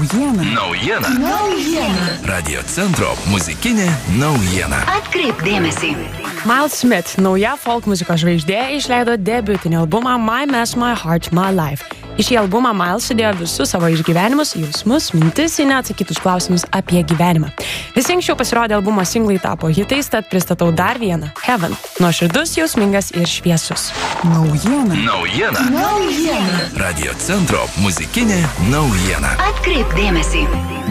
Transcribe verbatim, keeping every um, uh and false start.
Naujiena. Naujiena. Naujiena. Radio centro muzikinė naujiena. Atkreipk dėmesį. Miles Smith, nauja folk muzikos žvaigždė, išleido debiutinį albumą My Mess, My Heart, My Life. Į šį albumą Miles sudėjo visus savo išgyvenimus, jausmus, mintis ir neatsakytus klausimus apie gyvenimą. Visi anksčiau pasirodė albumo singlai tapo hitais, tad pristatau dar vieną – Heaven. Nuoširdus, jausmingas ir šviesus. Naujiena. Naujiena. Naujiena. Radio centro muzikinė naujiena. Atkreipk dėmesį.